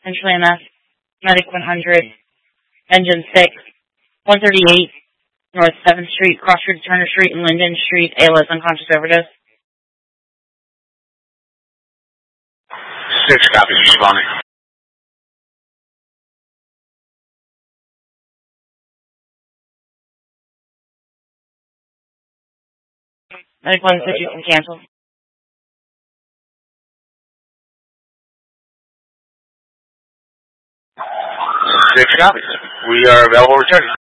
Central MS, Medic 100, Engine 6, 138, North 7th Street, Crossroads Turner Street, and Linden Street, ALS unconscious overdose. 6 copies, responding. Medic 1 said you can cancel. 6 copies. We are available returning.